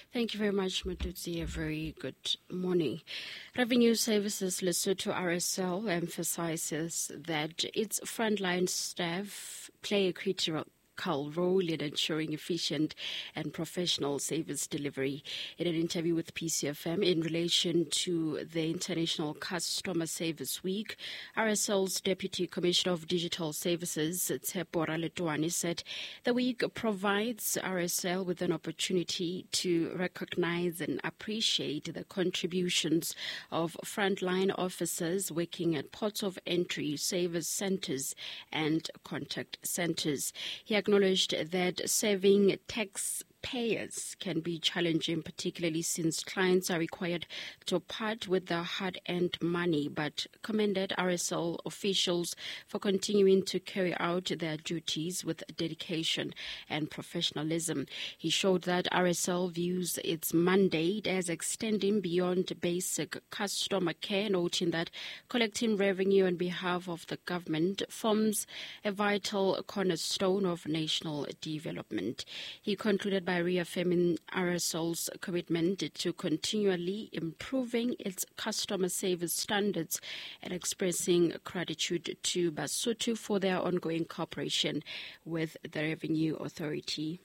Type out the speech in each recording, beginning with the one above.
Thank you very much, Mututsi. A very good morning. Revenue Services Lesotho RSL emphasizes that its frontline staff play a critical role in ensuring efficient and professional service delivery. In an interview with PCFM in relation to the International Customer Service Week, RSL's Deputy Commissioner of Digital Services, Tshepo Raletwane, said the week provides RSL with an opportunity to recognize and appreciate the contributions of frontline officers working at ports of entry, service centers, and contact centers. He acknowledged that serving taxpayers can be challenging, particularly since clients are required to part with their hard-earned money, but commended RSL officials for continuing to carry out their duties with dedication and professionalism. He showed that RSL views its mandate as extending beyond basic customer care, noting that collecting revenue on behalf of the government forms a vital cornerstone of national development. He concluded by reaffirming RSL's commitment to continually improving its customer service standards and expressing gratitude to Basotho for their ongoing cooperation with the Revenue Authority.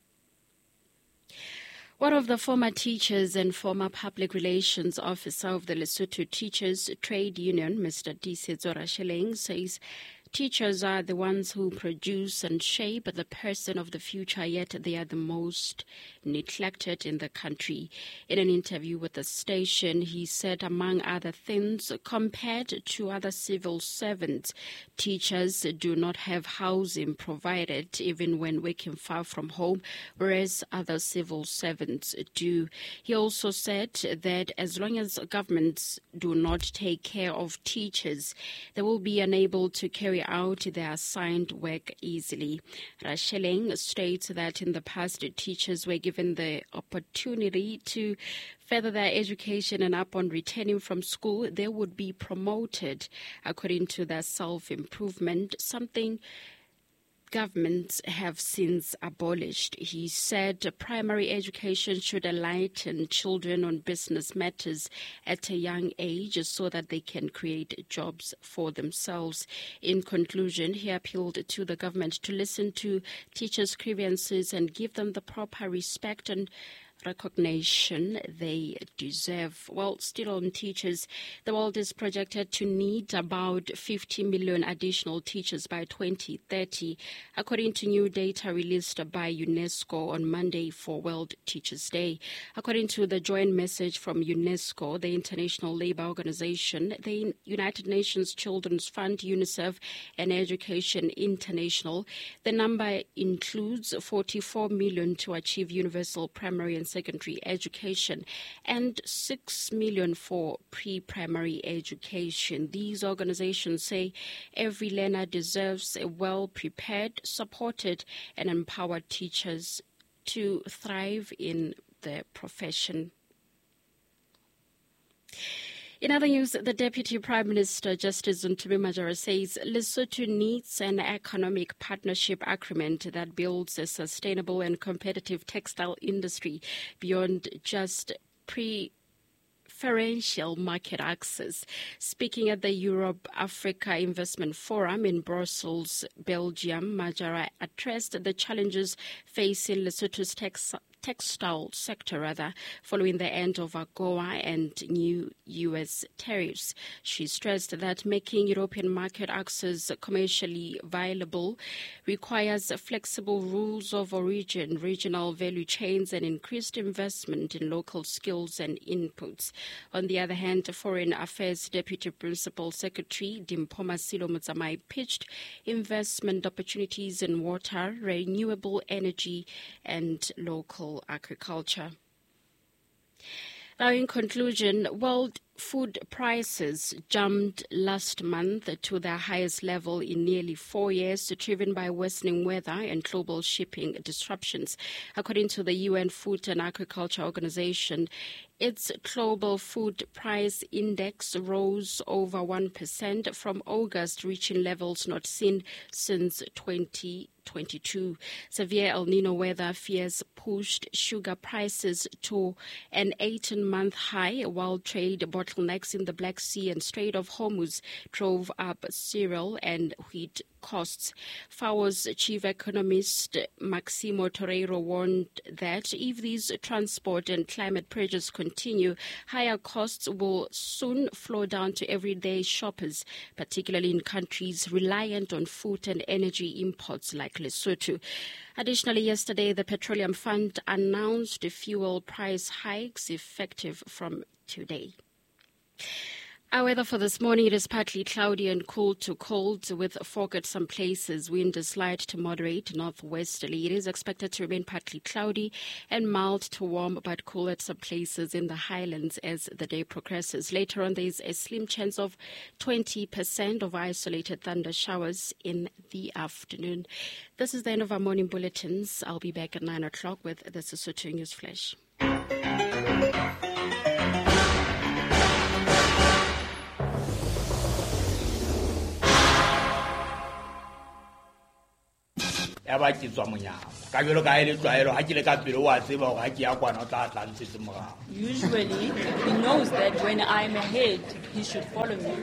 One of the former teachers and former public relations officer of the Lesotho Teachers Trade Union, Mr. Disetso Rasheleng, says teachers are the ones who produce and shape the person of the future, yet they are the most neglected in the country. In an interview with the station, he said, among other things, compared to other civil servants, teachers do not have housing provided even when working far from home, whereas other civil servants do. He also said that as long as governments do not take care of teachers, they will be unable to carry out their assigned work easily. Rasheleng states that in the past, teachers were given the opportunity to further their education, and upon returning from school, they would be promoted according to their self-improvement, something governments have since abolished. He said primary education should enlighten children on business matters at a young age so that they can create jobs for themselves. In conclusion, he appealed to the government to listen to teachers' grievances and give them the proper respect and recognition they deserve. Well, still on teachers, the world is projected to need about 50 million additional teachers by 2030, according to new data released by UNESCO on Monday for World Teachers' Day. According to the joint message from UNESCO, the International Labour Organization, the United Nations Children's Fund, UNICEF, and Education International, the number includes 44 million to achieve universal primary and secondary education and 6 million for pre-primary education. These organizations say every learner deserves a well-prepared, supported, and empowered teachers to thrive in their profession. In other news, the Deputy Prime Minister, Justice Ntumi Majara, says Lesotho needs an economic partnership agreement that builds a sustainable and competitive textile industry beyond just preferential market access. Speaking at the Europe-Africa Investment Forum in Brussels, Belgium, Majara addressed the challenges facing Lesotho's textile sector, following the end of AGOA and new U.S. tariffs. She stressed that making European market access commercially viable requires flexible rules of origin, regional value chains, and increased investment in local skills and inputs. On the other hand, Foreign Affairs Deputy Principal Secretary Dimpho Motsamai pitched investment opportunities in water, renewable energy, and local agriculture. Now, in conclusion, World Food prices jumped last month to their highest level in nearly 4 years, driven by worsening weather and global shipping disruptions. According to the UN Food and Agriculture Organization, its global food price index rose over 1% from August, reaching levels not seen since 2022. Severe El Nino weather fears pushed sugar prices to an 18-month high, while trade bottlenecks in the Black Sea and Strait of Hormuz drove up cereal and wheat costs. FAO's chief economist Maximo Torreiro warned that if these transport and climate pressures continue, higher costs will soon flow down to everyday shoppers, particularly in countries reliant on food and energy imports like Lesotho. Additionally, yesterday, the Petroleum Fund announced fuel price hikes effective from today. Our weather for this morning, it is partly cloudy and cool to cold with fog at some places. Wind is light to moderate northwesterly. It is expected to remain partly cloudy and mild to warm but cool at some places in the highlands as the day progresses. Later on, there is a slim chance of 20% of isolated thunder showers in the afternoon. This is the end of our morning bulletins. I'll be back at 9 o'clock with the Sesotho News Flash. Usually, he knows that when I'm ahead, he should follow me.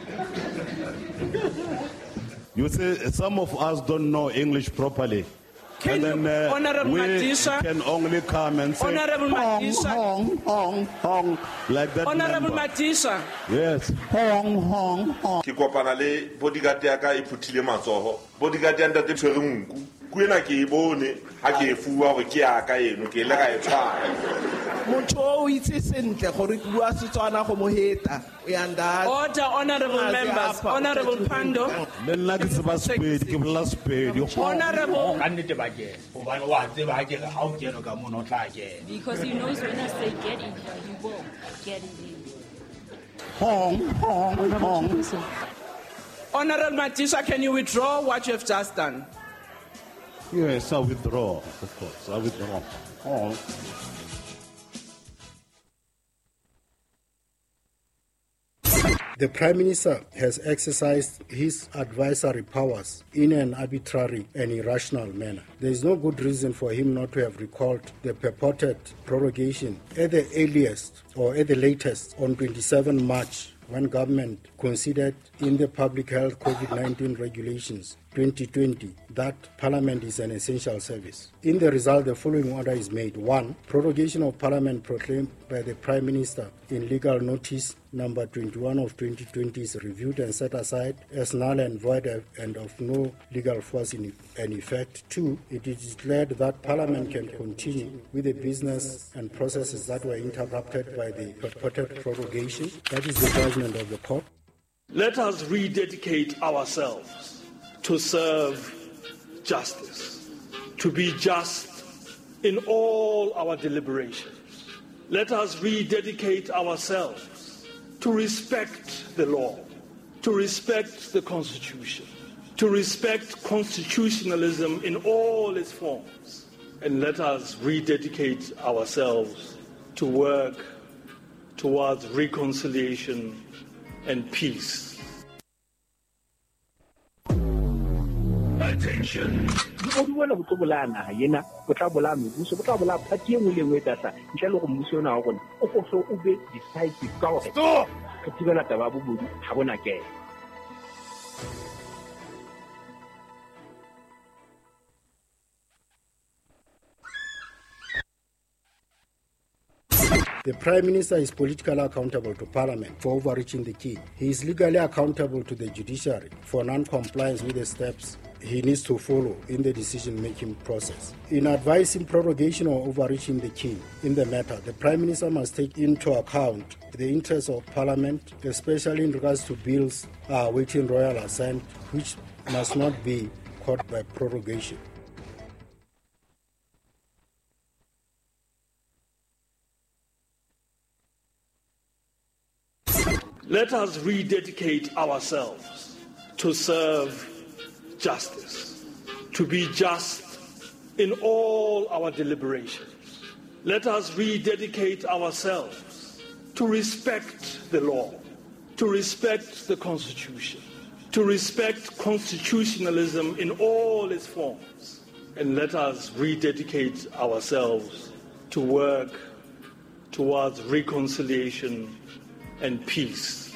You see, some of us don't know English properly. And then we can only come and say, hong, hong, hong, like that. Honorable Matisha. Yes, hong, hong, hong. Ki kopana le bodyguard ya ka e phuthile matsoho. Bodyguard ya ntate tshwere nku. Kuena ke e bone ha ke e fuwa go ke ya ka eno ke le ga e tshwara. Motho o itse sentle gore ke bua Setswana go mo heta. O ya nda. Order, honorable members, honorable Pando. Le nna ke tseba Sepedi ke bola Sepedi. Honorable. Ka nnete ba ke hobane wa tseba ha ke re ha o kena ka mona o tla kena. Because he knows when I say get in here, he will get in. Hong, hong, hong. Honorable Matisha, can you withdraw what you have just done? Yes, I withdraw, of course. I withdraw. Hong. The Prime Minister has exercised his advisory powers in an arbitrary and irrational manner. There is no good reason for him not to have recalled the purported prorogation at the earliest or at the latest on 27 March when government considered in the Public Health COVID-19 Regulations 2020 that Parliament is an essential service. In the result, the following order is made. 1. Prorogation of Parliament proclaimed by the Prime Minister in legal notice number 21 of 2020 is reviewed and set aside as null and void and of no legal force in effect. 2. It is declared that Parliament can continue with the business and processes that were interrupted by the purported prorogation. That is the judgment of the court. Let us rededicate ourselves to serve justice, to be just in all our deliberations. Let us rededicate ourselves to respect the law, to respect the Constitution, to respect constitutionalism in all its forms. And let us rededicate ourselves to work towards reconciliation and peace. Attention. Go bona go tlobola naga yena go tla bola mebuso go tla bola party engwe le engwe tsa ntle le go mmuso ona wa gona o go so o be decisive ka gore stop ke tibela taba bobodu ha bona ke. The Prime Minister is politically accountable to Parliament for overreaching the key. He is legally accountable to the judiciary for non-compliance with the steps he needs to follow in the decision-making process. In advising prorogation or overreaching the key in the matter, the Prime Minister must take into account the interests of Parliament, especially in regards to bills awaiting royal assent, which must not be caught by prorogation. Let us rededicate ourselves to serve justice, to be just in all our deliberations. Let us rededicate ourselves to respect the law, to respect the Constitution, to respect constitutionalism in all its forms. And let us rededicate ourselves to work towards reconciliation and peace